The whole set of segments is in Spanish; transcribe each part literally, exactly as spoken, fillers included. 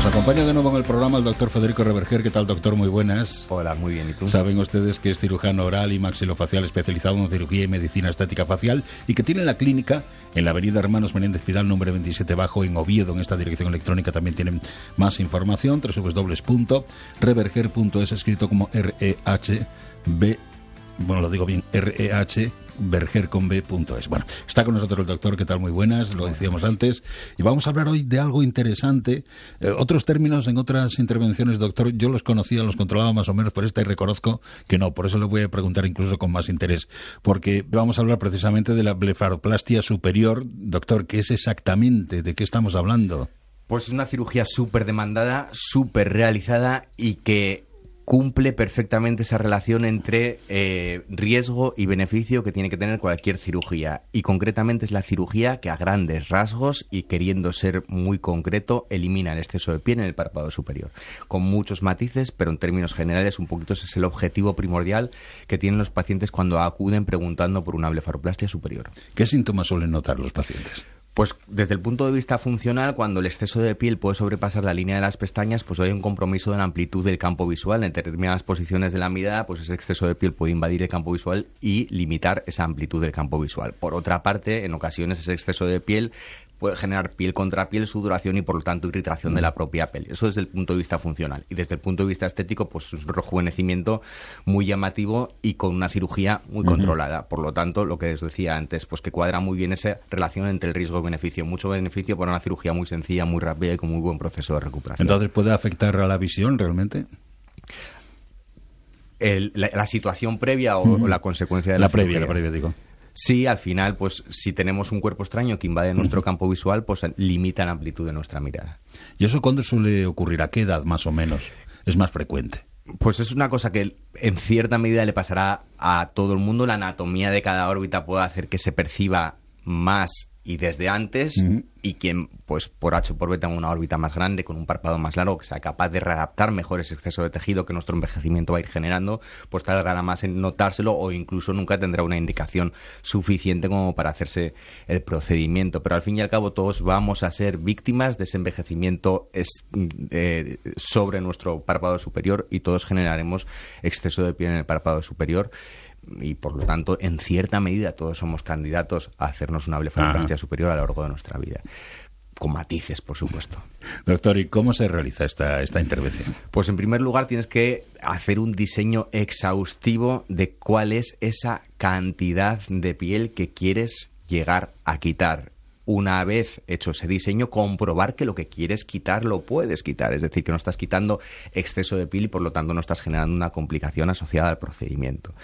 Nos acompaña de nuevo en el programa el doctor Federico Reverger. ¿Qué tal, doctor? Muy buenas. Hola, muy bien. ¿Y tú? Saben ustedes que es cirujano oral y maxilofacial especializado en cirugía y medicina estética facial y que tiene la clínica en la avenida Hermanos Menéndez Pidal, número veintisiete bajo, en Oviedo. En esta dirección electrónica también tienen más información, doble u doble u doble u punto reverger punto es, escrito como R E H B, bueno, lo digo bien, R E H Berger con B punto es. Bueno, está con nosotros el doctor. ¿Qué tal? Muy buenas, lo decíamos antes. Y vamos a hablar hoy de algo interesante. Eh, otros términos en otras intervenciones, doctor, yo los conocía, los controlaba más o menos, pero esta y reconozco que no. Por eso le voy a preguntar incluso con más interés. Porque vamos a hablar precisamente de la blefaroplastia superior. Doctor, ¿qué es exactamente? ¿De qué estamos hablando? Pues es una cirugía súper demandada, súper realizada y que cumple perfectamente esa relación entre eh, riesgo y beneficio que tiene que tener cualquier cirugía. Y concretamente es la cirugía que a grandes rasgos y queriendo ser muy concreto elimina el exceso de piel en el párpado superior. Con muchos matices, pero en términos generales un poquito ese es el objetivo primordial que tienen los pacientes cuando acuden preguntando por una blefaroplastia superior. ¿Qué síntomas suelen notar los pacientes? Pues desde el punto de vista funcional, cuando el exceso de piel puede sobrepasar la línea de las pestañas, pues hay un compromiso de la amplitud del campo visual. En determinadas posiciones de la mirada, pues ese exceso de piel puede invadir el campo visual y limitar esa amplitud del campo visual. Por otra parte, en ocasiones ese exceso de piel puede generar piel contra piel, sudoración y por lo tanto irritación de la propia piel. Eso desde el punto de vista funcional. Y desde el punto de vista estético, pues es un rejuvenecimiento muy llamativo y con una cirugía muy uh-huh. controlada. Por lo tanto, lo que os decía antes, pues que cuadra muy bien esa relación entre el riesgo y beneficio. Mucho beneficio para una cirugía muy sencilla, muy rápida y con muy buen proceso de recuperación. Entonces, ¿puede afectar a la visión realmente? El, la, la situación previa o, uh-huh. o la consecuencia de la, la previa, cirugía. La previa, digo. Sí, al final, pues si tenemos un cuerpo extraño que invade nuestro campo visual, pues limita la amplitud de nuestra mirada. ¿Y eso cuándo suele ocurrir? ¿A qué edad más o menos es más frecuente? Pues es una cosa que en cierta medida le pasará a todo el mundo. La anatomía de cada órbita puede hacer que se perciba más y desde antes, uh-huh. y quien pues por H o por B tenga una órbita más grande, con un párpado más largo, que sea capaz de readaptar mejor ese exceso de tejido que nuestro envejecimiento va a ir generando, pues tardará más en notárselo o incluso nunca tendrá una indicación suficiente como para hacerse el procedimiento. Pero al fin y al cabo todos vamos a ser víctimas de ese envejecimiento es, eh, sobre nuestro párpado superior y todos generaremos exceso de piel en el párpado superior. Y por lo tanto, en cierta medida, todos somos candidatos a hacernos una blefaroplastia superior a lo largo de nuestra vida. Con matices, por supuesto. Doctor, ¿y cómo se realiza esta, esta intervención? Pues en primer lugar tienes que hacer un diseño exhaustivo de cuál es esa cantidad de piel que quieres llegar a quitar. Una vez hecho ese diseño, comprobar que lo que quieres quitar lo puedes quitar. Es decir, que no estás quitando exceso de piel y por lo tanto no estás generando una complicación asociada al procedimiento.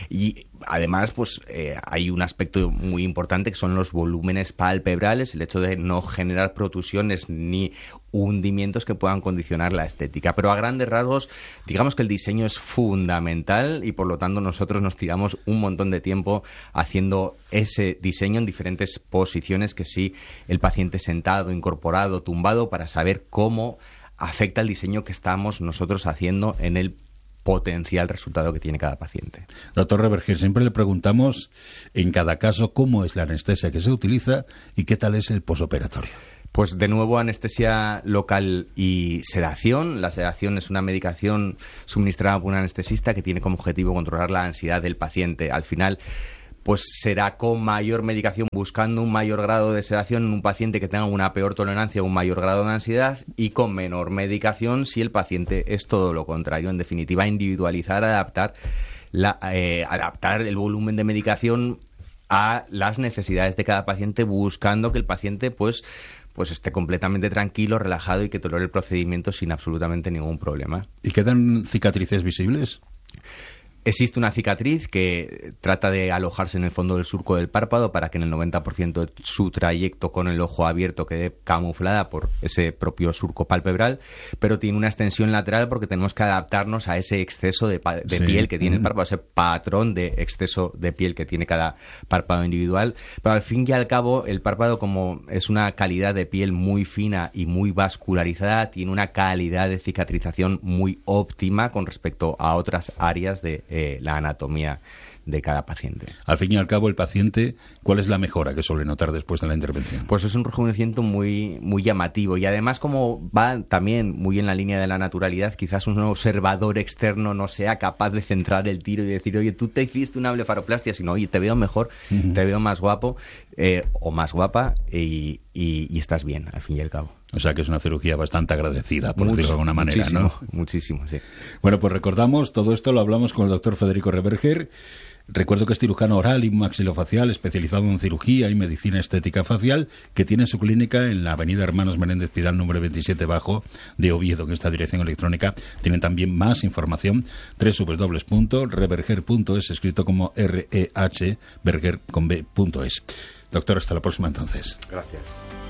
Y además, pues eh, hay un aspecto muy importante que son los volúmenes palpebrales, el hecho de no generar protusiones ni hundimientos que puedan condicionar la estética. Pero a grandes rasgos, digamos que el diseño es fundamental y por lo tanto nosotros nos tiramos un montón de tiempo haciendo ese diseño en diferentes posiciones, que sí, el paciente sentado, incorporado, tumbado, para saber cómo afecta el diseño que estamos nosotros haciendo en el potencial resultado que tiene cada paciente. Doctor Reverger, siempre le preguntamos en cada caso cómo es la anestesia que se utiliza y qué tal es el posoperatorio. Pues de nuevo anestesia local y sedación. La sedación es una medicación suministrada por un anestesista que tiene como objetivo controlar la ansiedad del paciente. Al final, pues será con mayor medicación, buscando un mayor grado de sedación en un paciente que tenga una peor tolerancia o un mayor grado de ansiedad, y con menor medicación si el paciente es todo lo contrario. En definitiva, individualizar, adaptar, la, eh, adaptar el volumen de medicación a las necesidades de cada paciente, buscando que el paciente pues pues esté completamente tranquilo, relajado y que tolere el procedimiento sin absolutamente ningún problema. ¿Y quedan cicatrices visibles? Existe una cicatriz que trata de alojarse en el fondo del surco del párpado para que en el noventa por ciento de su trayecto con el ojo abierto quede camuflada por ese propio surco palpebral, pero tiene una extensión lateral porque tenemos que adaptarnos a ese exceso de, de sí. piel que tiene el párpado, ese patrón de exceso de piel que tiene cada párpado individual. Pero al fin y al cabo, el párpado, como es una calidad de piel muy fina y muy vascularizada, tiene una calidad de cicatrización muy óptima con respecto a otras áreas de Eh, la anatomía de cada paciente. Al fin y al cabo, el paciente, ¿cuál es la mejora que suele notar después de la intervención? Pues es un rejuvenecimiento muy, muy llamativo, y además, como va también muy en la línea de la naturalidad, quizás un observador externo no sea capaz de centrar el tiro y decir, oye, tú te hiciste una blefaroplastia, sino, oye, te veo mejor, uh-huh. te veo más guapo eh, o más guapa y, y, y estás bien, al fin y al cabo. O sea que es una cirugía bastante agradecida, por Mucho, decirlo de alguna manera, muchísimo, ¿no? Muchísimo, sí. Bueno, pues recordamos, todo esto lo hablamos con el doctor Federico Reberger. Recuerdo que es cirujano oral y maxilofacial, especializado en cirugía y medicina estética facial, que tiene su clínica en la avenida Hermanos Menéndez Pidal, número veintisiete bajo, de Oviedo, en esta dirección electrónica. Tienen también más información, doble u doble u doble u punto reberger punto es, escrito como R E H, berger con B punto es. Doctor, hasta la próxima entonces. Gracias.